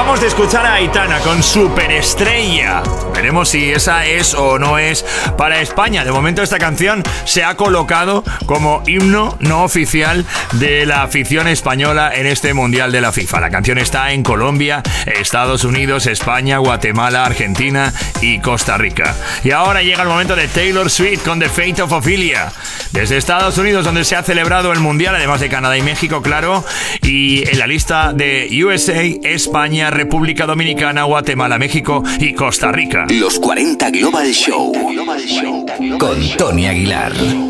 Acabamos de escuchar a Aitana con Superestrella. Veremos si esa es o no es para España. De momento esta canción se ha colocado como himno no oficial de la afición española en este Mundial de la FIFA. La canción está en Colombia, Estados Unidos, España, Guatemala, Argentina y Costa Rica. Y ahora llega el momento de Taylor Swift con The Fate of Ophelia. Desde Estados Unidos, donde se ha celebrado el Mundial, además de Canadá y México, claro. Y en la lista de USA, España, República Dominicana, Guatemala, México y Costa Rica. Los 40 Global Show con Tony Aguilar.